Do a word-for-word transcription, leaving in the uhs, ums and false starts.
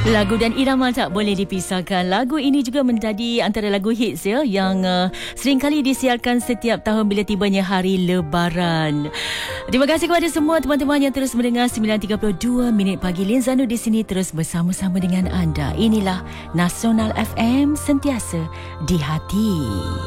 Lagu dan irama tak boleh dipisahkan. Lagu ini juga menjadi antara lagu hits ya, yang uh, sering kali disiarkan setiap tahun bila tibanya hari Lebaran. Terima kasih kepada semua teman-teman yang terus mendengar sembilan tiga puluh dua minit pagi. Lin Zanu di sini terus bersama-sama dengan anda. Inilah Nasional F M, sentiasa di hati.